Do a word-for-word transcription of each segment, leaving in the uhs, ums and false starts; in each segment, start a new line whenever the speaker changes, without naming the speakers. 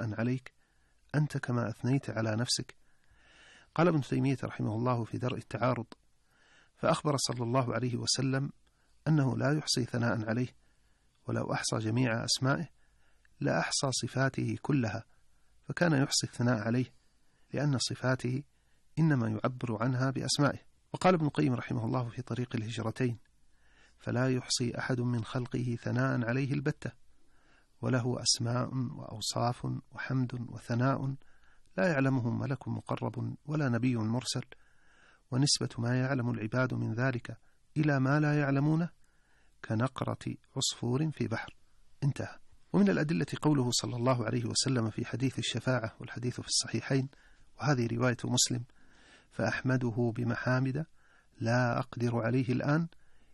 ثناء عليك أنت كما أثنيت على نفسك. قال ابن تيمية رحمه الله في درء التعارض: فأخبر صلى الله عليه وسلم أنه لا يحصي ثناء عليه، ولو أحصى جميع أسمائه لا أحصى صفاته كلها، فكان يحصي الثناء عليه لأن صفاته إنما يعبر عنها بأسمائه. وقال ابن القيم رحمه الله في طريق الهجرتين: فلا يحصي أحد من خلقه ثناء عليه البتة، وله أسماء وأوصاف وحمد وثناء لا يعلمهم ملك مقرب ولا نبي مرسل، ونسبة ما يعلم العباد من ذلك إلى ما لا يعلمونه كنقرة عصفور في بحر. انتهى. ومن الأدلة قوله صلى الله عليه وسلم في حديث الشفاعة، والحديث في الصحيحين وهذه رواية مسلم: فأحمده بمحامد لا أقدر عليه الآن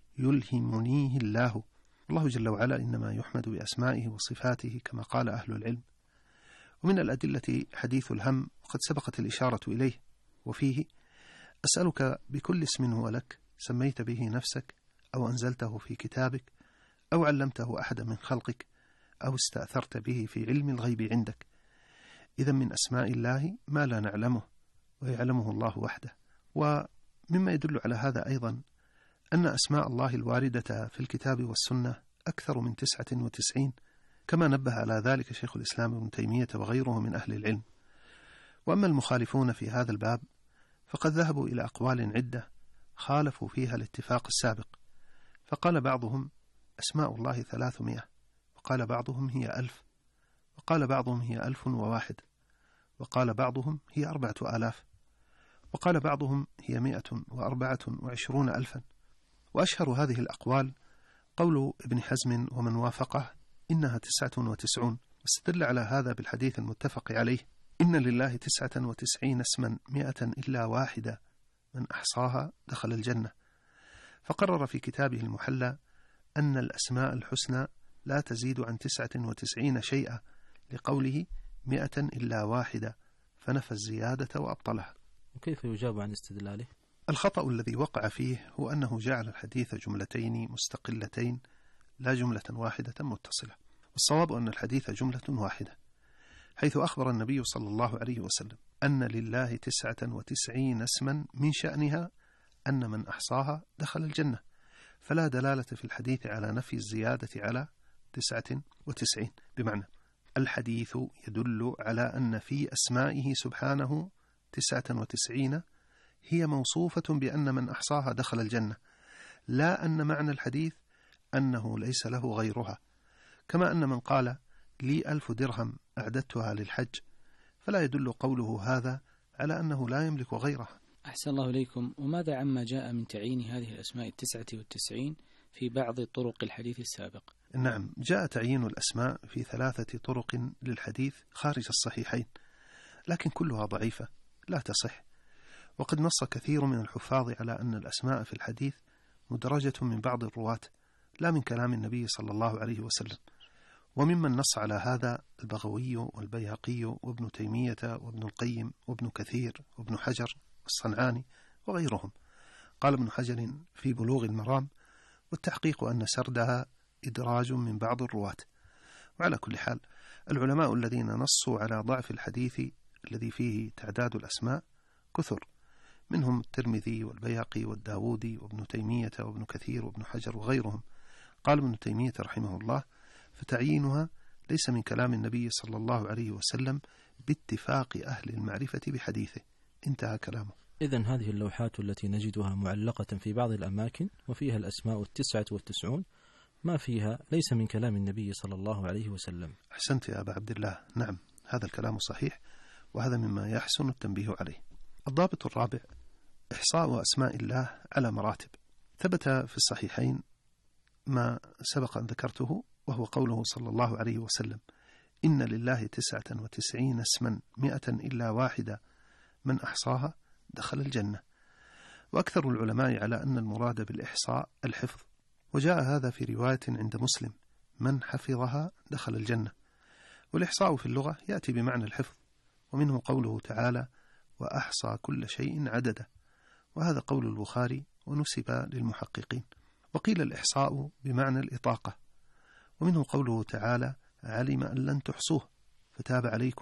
يلهمنيه الله. الله جل وعلا إنما يحمد بأسمائه وصفاته كما قال أهل العلم. ومن الأدلة حديث الهم، وقد سبقت الإشارة إليه، وفيه: أسألك بكل اسم هو لك سميت به نفسك أو أنزلته في كتابك أو علمته أحدا من خلقك أو استأثرت به في علم الغيب عندك. إذا من أسماء الله ما لا نعلمه ويعلمه الله وحده. ومما يدل على هذا أيضا أن أسماء الله الواردة في الكتاب والسنة أكثر من تسعة وتسعين، كما نبه على ذلك شيخ الإسلام ابن تيمية وغيره من أهل العلم. وأما المخالفون في هذا الباب فقد ذهبوا إلى أقوال عدة خالفوا فيها الاتفاق السابق، فقال بعضهم أسماء الله ثلاثمائة، وقال بعضهم هي ألف، وقال بعضهم هي ألف وواحد، وقال بعضهم هي أربعة آلاف، وقال بعضهم هي مئة وأربعة وعشرون ألفا. وأشهر هذه الأقوال قول ابن حزم ومن وافقه إنها تسعة وتسعون، واستدل على هذا بالحديث المتفق عليه: إن لله تسعة وتسعين اسما مئة إلا واحدة من أحصاها دخل الجنة. فقرر في كتابه المحلى أن الأسماء الحسنى لا تزيد عن تسعة وتسعين شيئا، لقوله مئة إلا واحدة، فنفى الزيادة وأبطلها.
وكيف يجاب عن استدلاله؟
الخطأ الذي وقع فيه هو أنه جعل الحديث جملتين مستقلتين لا جملة واحدة متصلة، والصواب أن الحديث جملة واحدة، حيث أخبر النبي صلى الله عليه وسلم أن لله تسعة وتسعين اسما من شأنها أن من أحصاها دخل الجنة، فلا دلالة في الحديث على نفي الزيادة على تسعة وتسعين. بمعنى الحديث يدل على أن في أسمائه سبحانه تسعة وتسعين هي موصوفة بأن من أحصاها دخل الجنة، لا أن معنى الحديث أنه ليس له غيرها. كما أن من قال لي ألف درهم أعددتها للحج، فلا يدل قوله هذا على أنه لا يملك غيرها.
أحسن الله إليكم. وماذا عما جاء من تعيين هذه الأسماء التسعة والتسعين في بعض طرق الحديث السابق؟
نعم، جاء تعيين الأسماء في ثلاثة طرق للحديث خارج الصحيحين، لكن كلها ضعيفة لا تصح. وقد نص كثير من الحفاظ على أن الأسماء في الحديث مدرجة من بعض الرواة لا من كلام النبي صلى الله عليه وسلم. وممن نص على هذا البغوي والبيهقي وابن تيمية وابن القيم وابن كثير وابن حجر والصنعاني وغيرهم. قال ابن حجر في بلوغ المرام: والتحقيق أن سردها إدراج من بعض الرواة. وعلى كل حال العلماء الذين نصوا على ضعف الحديث الذي فيه تعداد الأسماء كثر، منهم الترمذي والبيهقي والداودي وابن تيمية وابن كثير وابن حجر وغيرهم. قال ابن تيمية رحمه الله: فتعيينها ليس من كلام النبي صلى الله عليه وسلم باتفاق أهل المعرفة بحديثه. انتهى كلامه.
إذن هذه اللوحات التي نجدها معلقة في بعض الأماكن وفيها الأسماء التسعة والتسعون ما فيها ليس من كلام النبي صلى الله عليه وسلم.
أحسنت يا أبا عبد الله، نعم هذا الكلام صحيح، وهذا مما يحسن التنبيه عليه. الضابط الرابع: إحصاء أسماء الله على مراتب. ثبت في الصحيحين ما سبق أن ذكرته، وهو قوله صلى الله عليه وسلم: إن لله تسعة وتسعين اسما مئة إلا واحدة من أحصاها دخل الجنة. وأكثر العلماء على أن المراد بالإحصاء الحفظ، وجاء هذا في رواية عند مسلم: من حفظها دخل الجنة. والإحصاء في اللغة يأتي بمعنى الحفظ، ومنه قوله تعالى: وأحصى كل شيء عددا، وهذا قول البخاري ونسب للمحققين. وقيل الإحصاء بمعنى الإطاقة، ومنه قوله تعالى: علم أن لن تحصوه فتاب عليكم